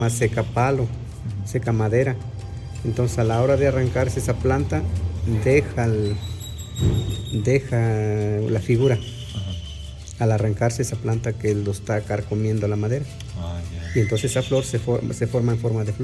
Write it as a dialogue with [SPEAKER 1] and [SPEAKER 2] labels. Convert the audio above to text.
[SPEAKER 1] más seca palo, seca madera. Entonces a la hora de arrancarse esa planta, deja la figura. Al arrancarse esa planta que lo está carcomiendo la madera. Y entonces esa flor se forma en forma de flor.